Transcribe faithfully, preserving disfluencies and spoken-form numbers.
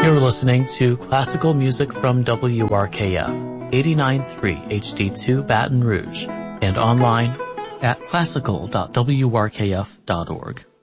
You're listening to classical music from W R K F, eighty-nine point three H D two Baton Rouge, and online at classical dot w r k f dot org.